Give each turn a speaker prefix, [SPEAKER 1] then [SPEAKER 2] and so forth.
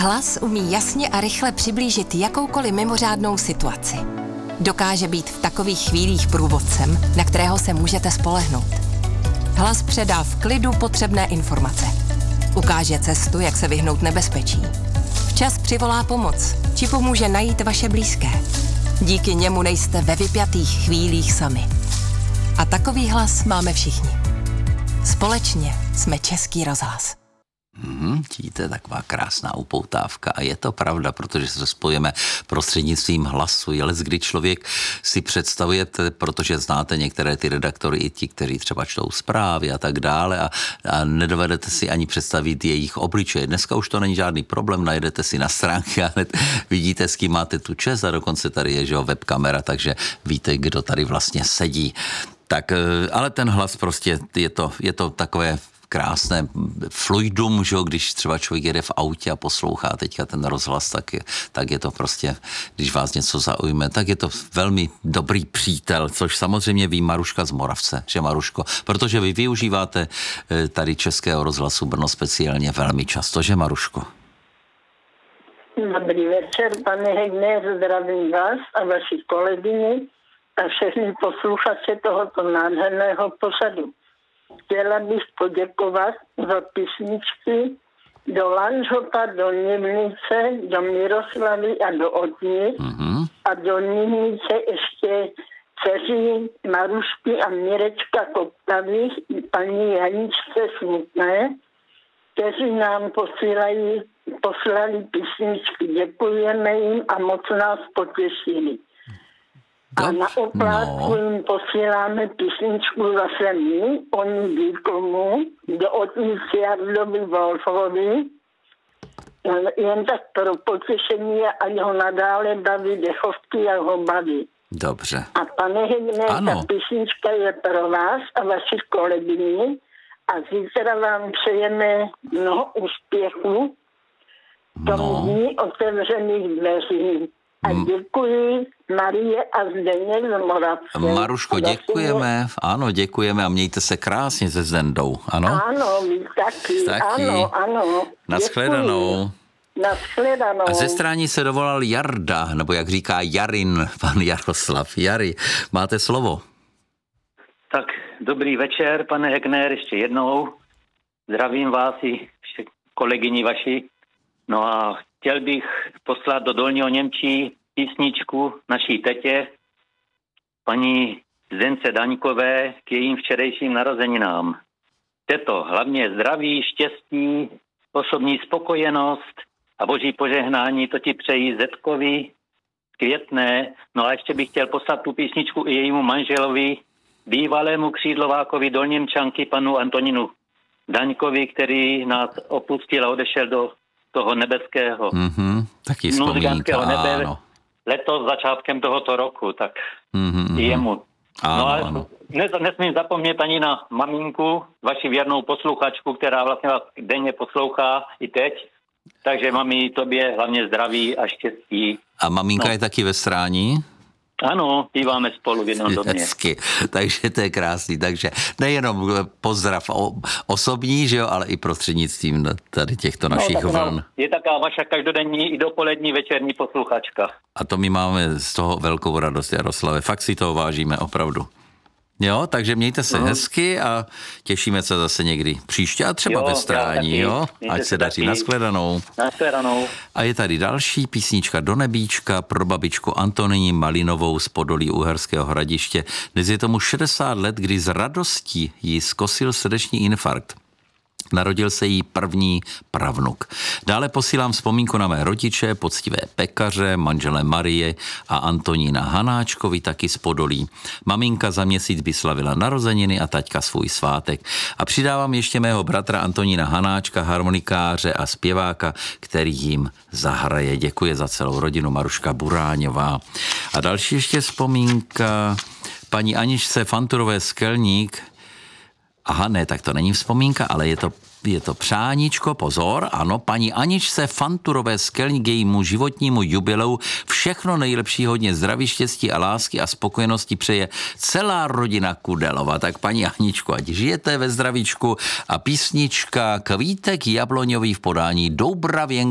[SPEAKER 1] Hlas umí jasně a rychle přiblížit jakoukoliv mimořádnou situaci. Dokáže být v takových chvílích průvodcem, na kterého se můžete spolehnout. Hlas předá v klidu potřebné informace. Ukáže cestu, jak se vyhnout nebezpečí. Včas přivolá pomoc, či pomůže najít vaše blízké. Díky němu nejste ve vypjatých chvílích sami. A takový hlas máme všichni. Společně jsme Český rozhlas.
[SPEAKER 2] Vidíte, taková krásná upoutávka a je to pravda, protože se spojíme prostřednictvím hlasu. Ale kdy člověk si představujete, protože znáte některé ty redaktory i ti, kteří třeba čtou zprávy a tak dále a nedovedete si ani představit jejich obličeje. Dneska už to není žádný problém, najdete si na stránky a vidíte, s kým máte tu čest a dokonce tady je, že webkamera, takže víte, kdo tady vlastně sedí. Tak, ale ten hlas prostě je to takové krásné fluidum, že když třeba člověk jede v autě a poslouchá teďka ten rozhlas, tak je to prostě, když vás něco zaujme, tak je to velmi dobrý přítel, což samozřejmě ví Maruška z Moravce, že Maruško, protože vy využíváte tady Českého rozhlasu Brno speciálně velmi často, že Maruško?
[SPEAKER 3] Dobrý večer, pane Hegner, zdravím vás a vaši kolegyni a všechny posluchače tohoto nádherného pořadu. Chtěla bych poděkovat za písničky do Lanžhota, do Nivnice, do Miroslavy a do Otnic. A do Nivnice ještě dceři Marušky a Mirečka Koptavých i paní Janičce Smutné, kteří nám poslali písničky. Děkujeme jim a moc nás potěšili. A na oplátku jim posíláme písničku zase my, oni díkomu, do Otnici Jardovi Wolfovi, jen tak pro potěšení, ať ho nadále baví dechovky, jak ho baví.
[SPEAKER 2] Dobře.
[SPEAKER 3] A pane Hegner, ta písnička je pro vás a vaši kolegyni a zítra vám přejeme mnoho úspěchů v tom dní otevřených dveří. A děkuji Marie a Zdeněk z Moravce.
[SPEAKER 2] Maruško, děkujeme. Ano, děkujeme a mějte se krásně se Zdendou. Ano?
[SPEAKER 3] Ano, vy taky. Ano.
[SPEAKER 2] Naschledanou.
[SPEAKER 3] Naschledanou.
[SPEAKER 2] A ze strání se dovolal Jarda, nebo jak říká Jarin, pan Jaroslav. Jary, máte slovo.
[SPEAKER 4] Tak, dobrý večer, pane Hegner, ještě jednou. Zdravím vás i kolegyni vaši. No a chtěl bych poslat do Dolního Němčí písničku naší tetě, paní Zdence Daňkové, k jejím včerejším narozeninám. Teto, hlavně zdraví, štěstí, osobní spokojenost a boží požehnání, to ti přejí Zetkovi, Květné. No a ještě bych chtěl poslat tu písničku i jejímu manželovi, bývalému křídlovákovi Dolněmčanky, panu Antoninu Daňkovi, který nás opustil a odešel do toho nebeského.
[SPEAKER 2] Taky vzpomínka, ano.
[SPEAKER 4] Letos začátkem tohoto roku, tak jemu.
[SPEAKER 2] Ano.
[SPEAKER 4] Nesmím zapomnět ani na maminku, vaši věrnou posluchačku, která vlastně vás denně poslouchá i teď. Takže mami, tobě hlavně zdraví a štěstí.
[SPEAKER 2] A maminka je taky ve Strání?
[SPEAKER 4] Ano, býváme spolu v jednom domě.
[SPEAKER 2] Hezky, takže to je krásný. Takže nejenom pozdrav osobní, že jo, ale i prostřednictvím tady těchto našich vln.
[SPEAKER 4] Je taková vaša každodenní i dopolední večerní posluchačka.
[SPEAKER 2] A to my máme z toho velkou radost, Jaroslave. Fakt si toho vážíme, opravdu. Jo, takže mějte se hezky a těšíme se zase někdy příště a třeba ve Strání, jo? Ať se daří. Naschledanou. A je tady další písnička Do nebíčka pro babičku Antoníni Malinovou z Podolí Uherského Hradiště. Dnes je tomu 60 let, kdy z radostí jí zkosil srdeční infarkt. Narodil se jí první pravnuk. Dále posílám vzpomínku na mé rodiče, poctivé pekaře, manželé Marie a Antonína Hanáčkovi, taky z Podolí. Maminka za měsíc by slavila narozeniny a taťka svůj svátek. A přidávám ještě mého bratra Antonína Hanáčka, harmonikáře a zpěváka, který jim zahraje. Děkuji za celou rodinu, Maruška Buráňová. A další ještě vzpomínka paní Aničce Fanturové Skelník. Aha, ne, tak to není vzpomínka, ale je to přáníčko, pozor, ano, paní Aničce Fanturové Skelník, jejímu životnímu jubileu všechno nejlepší, hodně zdraví, štěstí a lásky a spokojenosti přeje celá rodina Kudelova. Tak paní Aničko, ať žijete ve zdravíčku a písnička Kvítek jabloňový v podání Doubravěnka